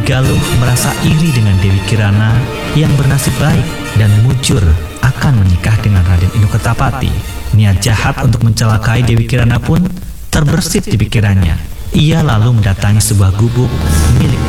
Galuh merasa iri dengan Dewi Kirana yang bernasib baik dan mujur akan menikah dengan Raden Inoketapati. Niat jahat untuk mencelakai Dewi Kirana pun terbersit di pikirannya. Ia lalu mendatangi sebuah gubuk milik